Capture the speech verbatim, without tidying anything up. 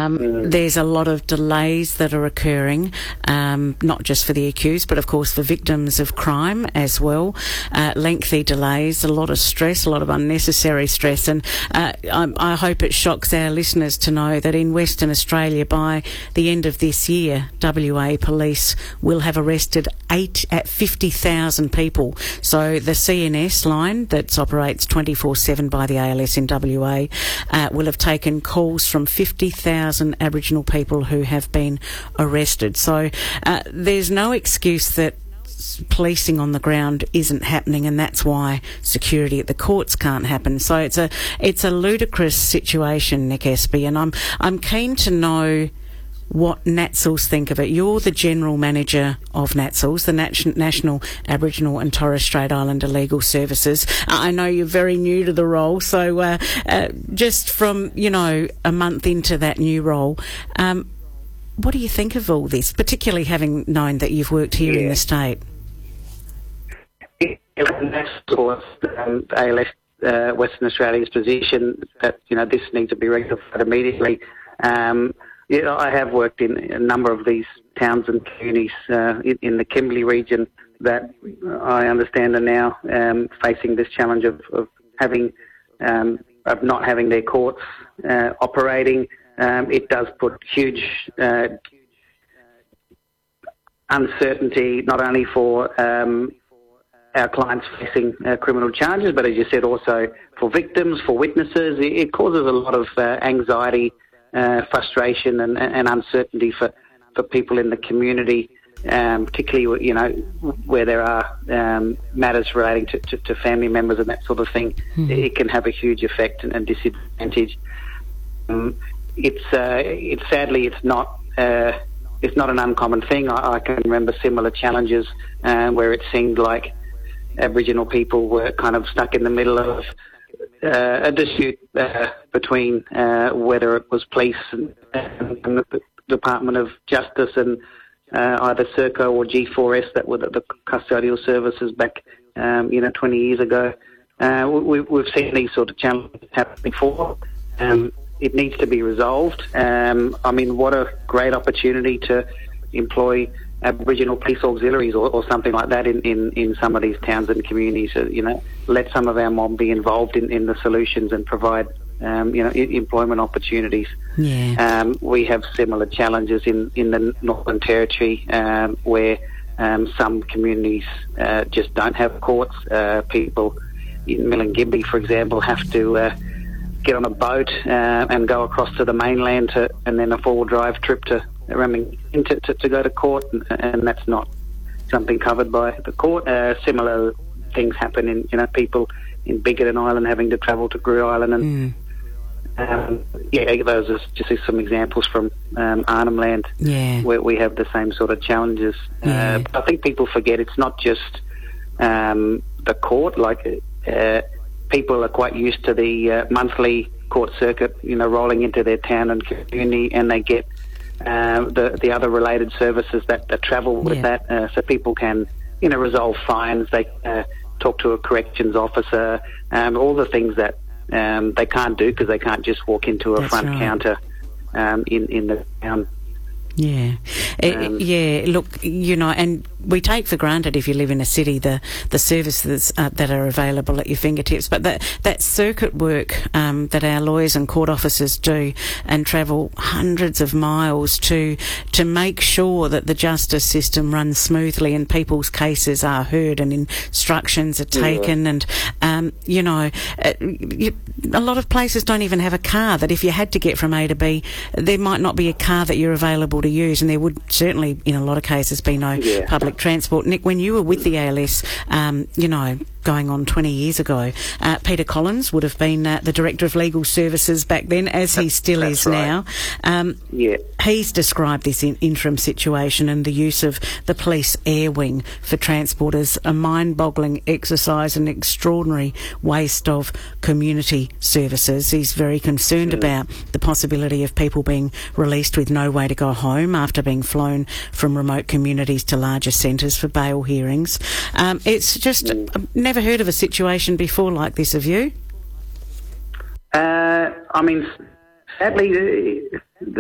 Um, mm. There's a lot of delays that are occurring, um, not just for the accused, but of course for victims of crime as well. Uh, lengthy delays, a lot of stress, a lot of unnecessary stress. And uh, I, I hope it shocks our listeners to know that in Western Australia, by the end of this year, W A Police will have arrested eight at fifty thousand people. So the C N S line that operates twenty-four seven by the A L S in W A uh, will have taken calls from fifty thousand Aboriginal people who have been arrested. So uh, there's no excuse that policing on the ground isn't happening, and that's why security at the courts can't happen. So it's a it's a ludicrous situation, Nick Espy, and I'm I'm keen to know what NATSLS think of it. You're the General Manager of NATSLS, the Nat- National Aboriginal and Torres Strait Islander Legal Services. I know you're very new to the role, so uh, uh, just from, you know, a month into that new role, um, what do you think of all this, particularly having known that you've worked here yeah. in the state? Um, A L S uh, Western Australia's position that, you know, this needs to be rectified immediately. Um, Yeah, I have worked in a number of these towns and communities uh, in, in the Kimberley region that I understand are now um, facing this challenge of, of having um, of not having their courts uh, operating. Um, it does put huge uh, uncertainty not only for um, our clients facing uh, criminal charges, but as you said, also for victims, for witnesses. It, it causes a lot of uh, anxiety. Uh, frustration and, and uncertainty for, for people in the community, um, particularly, you know, where there are um, matters relating to, to, to family members and that sort of thing. Mm-hmm. It can have a huge effect and, and disadvantage. Um, it's uh, it's sadly it's not uh, it's not an uncommon thing. I, I can remember similar challenges uh, where it seemed like Aboriginal people were kind of stuck in the middle of Uh, a dispute uh, between uh, whether it was police and, and the Department of Justice and uh, either Serco or G four S that were the, the custodial services back, um, you know, twenty years ago. Uh, we, we've seen these sort of challenges happen before. Um, it needs to be resolved. Um, I mean, what a great opportunity to employ Aboriginal police auxiliaries or, or something like that in, in, in some of these towns and communities. So, you know, let some of our mob be involved in, in the solutions and provide, um, you know, I- employment opportunities. Yeah. Um, we have similar challenges in, in the Northern Territory um, where um, some communities uh, just don't have courts. Uh, people in Milingimbi, for example, have to uh, get on a boat uh, and go across to the mainland to, and then a four-wheel drive trip to Remington to, to, to go to court, and, and that's not something covered by the court. Uh, similar things happen in, you know, people in Bigoton Island having to travel to Grue Island, and mm. um, yeah, those are just some examples from um, Arnhem Land, yeah. where we have the same sort of challenges. Yeah. Uh, I think people forget it's not just um, the court. Like uh, people are quite used to the uh, monthly court circuit, you know, rolling into their town and community, and they get Uh, the the other related services that, that travel with yeah. that, uh, so people can, you know, resolve fines. They uh, talk to a corrections officer, um, all the things that um, they can't do because they can't just walk into a That's front right. counter um, in in the town. Yeah, um, uh, yeah. Look, you know, and we take for granted if you live in a city the the services uh, that are available at your fingertips. But that that circuit work um, that our lawyers and court officers do, and travel hundreds of miles to to make sure that the justice system runs smoothly and people's cases are heard and instructions are taken. Yeah. And um, you know, uh, you, a lot of places don't even have a car. That if you had to get from A to B, there might not be a car that you're available to use, and there would certainly in a lot of cases be no yeah. public transport. Nick, when you were with the A L S, um, you know, going on twenty years ago, uh, Peter Collins would have been uh, the Director of Legal Services back then, as he still That's is right. now. Um, yeah. He's described this in interim situation and the use of the police air wing for transport as a mind-boggling exercise and extraordinary waste of community services. He's very concerned mm. about the possibility of people being released with no way to go home after being flown from remote communities to larger centres for bail hearings. Um, it's just, mm. I've never heard of a situation before like this, have you? Uh, I mean, sadly,